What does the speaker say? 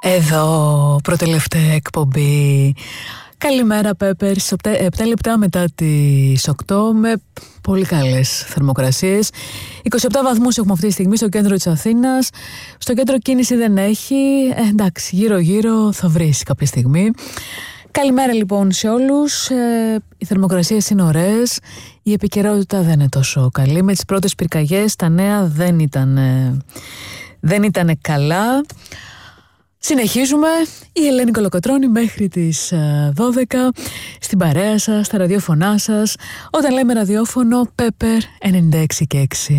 Εδώ, προτελευταία εκπομπή. Καλημέρα, Πέπερς. 7 λεπτά μετά τις 8 με πολύ καλές θερμοκρασίες. 27 βαθμούς έχουμε αυτή τη στιγμή στο κέντρο της Αθήνας. Στο κέντρο κίνηση δεν έχει. Εντάξει, γύρω-γύρω θα βρεις κάποια στιγμή. Καλημέρα λοιπόν σε όλους. Οι θερμοκρασίες είναι ωραίες. Η επικαιρότητα δεν είναι τόσο καλή. Με τις πρώτες πυρκαγιές τα νέα δεν ήταν καλά. Συνεχίζουμε. Η Ελένη Κολοκοτρώνη μέχρι τις 12 στην παρέα σας, στα ραδιόφωνά σας. Όταν λέμε ραδιόφωνο, Pepper 96 και 6.